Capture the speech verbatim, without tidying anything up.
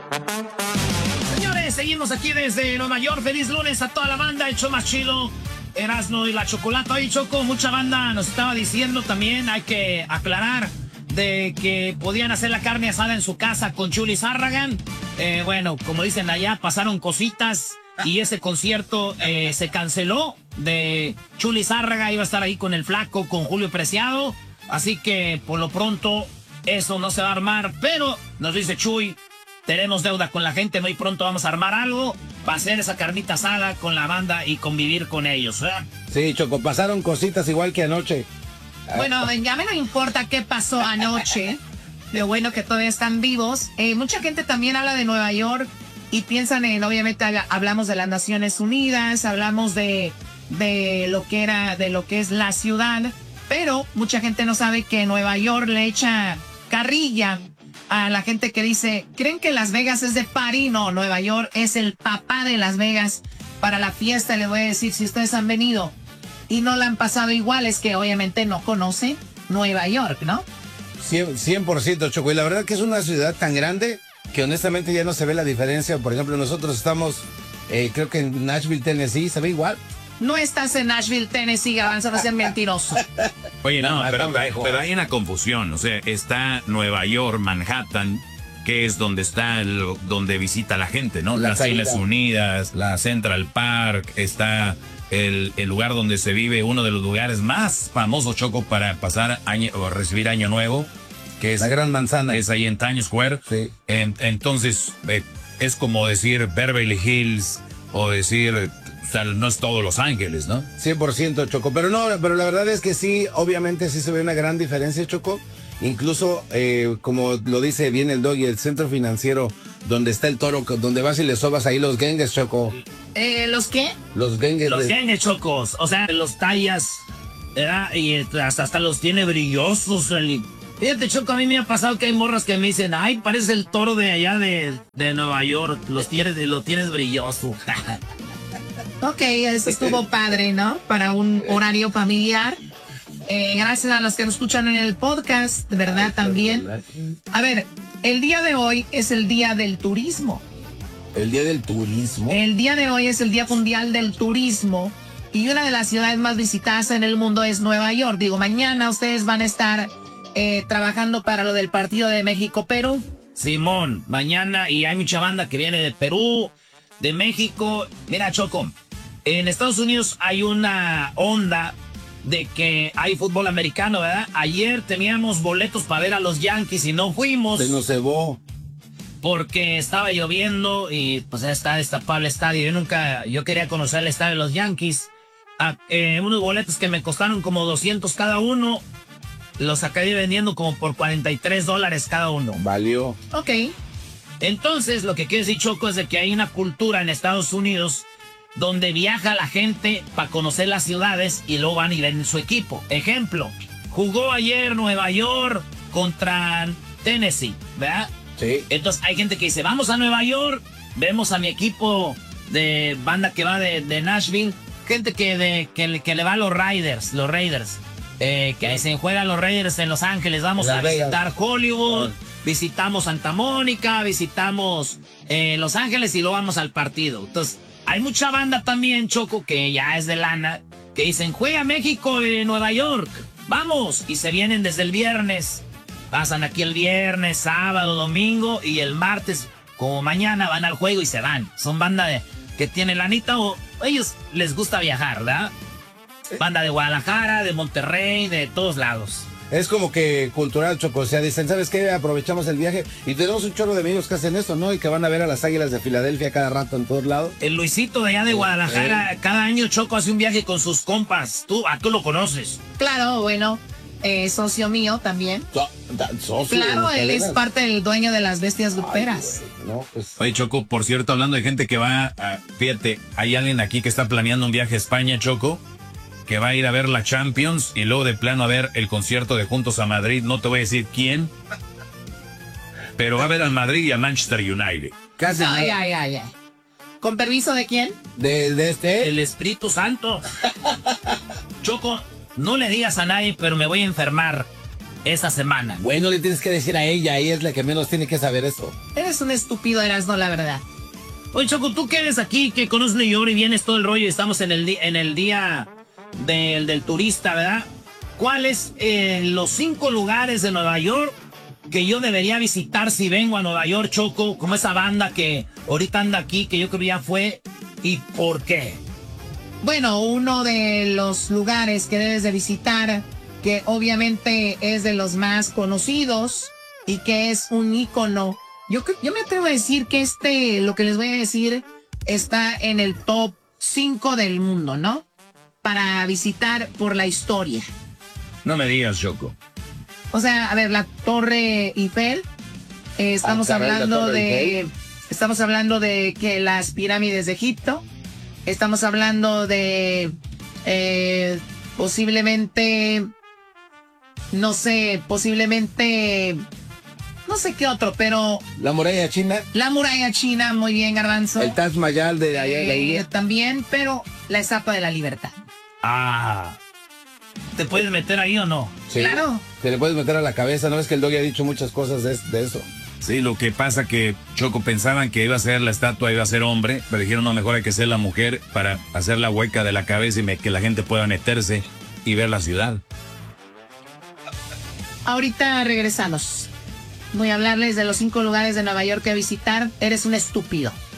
Señores, seguimos aquí desde Nueva York. Feliz lunes a toda la banda. El show más chido, Erasmo y la Chocolata. Oye, Choco, mucha banda nos estaba diciendo también, hay que aclarar, de que podían hacer la carne asada en su casa con Chuli Zárragan. Eh, bueno, como dicen allá, pasaron cositas y ese concierto eh, se canceló de Chuli Zárraga. Iba a estar ahí con el Flaco, con Julio Preciado. Así que por lo pronto eso no se va a armar. Pero nos dice Chuy, tenemos deuda con la gente, muy pronto vamos a armar algo para hacer esa carnita asada con la banda y convivir con ellos, ¿eh? Sí, Choco, pasaron cositas igual que anoche. Bueno, ya me no importa qué pasó anoche. Lo bueno que todavía están vivos. Eh, mucha gente también habla de Nueva York y piensan en, obviamente, hablamos de las Naciones Unidas, hablamos de, de lo que era, de lo que es la ciudad, pero mucha gente no sabe que Nueva York le echa carrilla a la gente que dice, ¿creen que Las Vegas es de party? No, Nueva York es el papá de Las Vegas para la fiesta. Les voy a decir, si ustedes han venido y no la han pasado igual, es que obviamente no conocen Nueva York, ¿no? cien por ciento, Choco. Y la verdad que es una ciudad tan grande que honestamente ya no se ve la diferencia. Por ejemplo, nosotros estamos, eh, creo que en Nashville, Tennessee, ¿se ve igual? No estás en Nashville, Tennessee, Gavanzo, no seas mentiroso. Oye, no, No, pero, está mejor. pero hay una confusión. O sea, está Nueva York, Manhattan, que es donde está, el- donde visita la gente, ¿no? La Las salida. Islas Unidas, la Central Park, está el, el lugar donde se vive, uno de los lugares más famosos, Choco, para pasar año, o recibir Año Nuevo, que es La Gran Manzana. es ahí en Times Square. Sí. En- entonces, eh, es como decir Beverly Hills o decir, eh, o sea, no es todo Los Ángeles, ¿no? cien por ciento, Choco. Pero no, pero la verdad es que sí, obviamente sí se ve una gran diferencia, Choco. Incluso, eh, como lo dice bien el Doggy, el centro financiero donde está el toro, donde vas y le sobas ahí los gangues, Choco. Eh, ¿Los qué? Los gangues. Los de- tiene chocos, o sea, los tallas, ¿verdad? Y hasta, hasta los tiene brillosos. El... Fíjate, Choco, a mí me ha pasado que hay morras que me dicen, ay, parece el toro de allá de, de Nueva York, los tienes, lo tienes brilloso. Ok, eso estuvo padre, ¿no? Para un horario familiar. Eh, gracias a los que nos escuchan en el podcast, de verdad, también. A ver, el día de hoy es el día del turismo. El día del turismo. El día de hoy es el Día Mundial del Turismo y una de las ciudades más visitadas en el mundo es Nueva York. Digo, mañana ustedes van a estar eh, trabajando para lo del partido de México-Perú. Simón, mañana, y hay mucha banda que viene de Perú, de México. Mira, Choco, en Estados Unidos hay una onda de que hay fútbol americano, ¿verdad? Ayer teníamos boletos para ver a los Yankees y no fuimos Se nos cebó. porque estaba lloviendo y pues ya está destapado el estadio. Yo nunca, yo quería conocer el estadio de los Yankees. Ah, eh, unos boletos que me costaron como doscientos cada uno, los acabé vendiendo como por cuarenta y tres dólares cada uno. Valió. Ok. Entonces, lo que quiero decir, Choco, es de que hay una cultura en Estados Unidos donde viaja la gente para conocer las ciudades y luego van y ven su equipo. Ejemplo, jugó ayer Nueva York contra Tennessee, ¿verdad? Sí. Entonces hay gente que dice, vamos a Nueva York, vemos a mi equipo de banda que va de, de Nashville, gente que, de, que, le- que le va a los Raiders, los Raiders, eh, que se juegan los Raiders en Los Ángeles, vamos Las a Vegas. visitar Hollywood, visitamos Santa Mónica, visitamos eh, Los Ángeles y luego vamos al partido. Entonces hay mucha banda también, Choco, que ya es de lana, que dicen, juega México en Nueva York, vamos, y se vienen desde el viernes. Pasan aquí el viernes, sábado, domingo y el martes, como mañana, van al juego y se van. Son banda de, que tiene lanita o ellos les gusta viajar, ¿verdad? Banda de Guadalajara, de Monterrey, de todos lados. Es como que cultural, Choco. O sea, dicen, ¿sabes qué? Aprovechamos el viaje y tenemos un chorro de amigos que hacen esto, ¿no? Y que van a ver a las Águilas de Filadelfia cada rato en todos lados. El Luisito de allá de Guadalajara, cada año Choco hace un viaje con sus compas. Tú, ¿a tú lo conoces? Claro, bueno, eh, socio mío también. So- da- socio de Claro, las él es cadenas. parte del dueño de las bestias gruperas. No, pues. Oye, Choco, por cierto, hablando de gente que va, a- fíjate, hay alguien aquí que está planeando un viaje a España, Choco, que va a ir a ver la Champions y luego de plano a ver el concierto de Juntos a Madrid. No te voy a decir quién, pero va a ver al Madrid y a Manchester United. Casi. Ay, ay, ay, ay. ¿Con permiso de quién? De, de este. El Espíritu Santo. Choco, no le digas a nadie, pero me voy a enfermar. esta semana. Bueno, le tienes que decir a ella, ella es la que menos tiene que saber eso. Eres un estúpido, Erasno, la verdad. Oye, Choco, tú que eres aquí, que conoces New York y vienes todo el rollo y estamos en el, di en el día del, del turista, ¿verdad? ¿Cuáles eh, los cinco lugares de Nueva York que yo debería visitar si vengo a Nueva York, Choco? Como esa banda que ahorita anda aquí, que yo creo que ya fue. ¿Y por qué? Bueno, uno de los lugares que debes de visitar, que obviamente es de los más conocidos y que es un ícono. Yo, yo me atrevo a decir que este, lo que les voy a decir, está en el top cinco del mundo, ¿no? Para visitar por la historia. No me digas, Choco. O sea, a ver, la Torre Eiffel, eh, estamos Ah, caray, hablando la Torre de, Eiffel. estamos hablando de que las pirámides de Egipto, estamos hablando de eh, posiblemente, no sé, posiblemente, no sé qué otro, pero La muralla china, la muralla china, muy bien, Garbanzo. el Taj Mahal de allá de la Eh, India. también, pero la Estatua de la Libertad. Ah, ¿te puedes meter ahí o no? Sí, claro. te le puedes meter a la cabeza, ¿no? Es que el Doggy ha dicho muchas cosas de, de eso. Sí, lo que pasa que Choco pensaban que iba a ser la estatua, iba a ser hombre, pero dijeron no, mejor hay que ser la mujer para hacer la hueca de la cabeza y me, que la gente pueda meterse y ver la ciudad. Ahorita regresamos. Voy a hablarles de los cinco lugares de Nueva York que visitar. Eres un estúpido.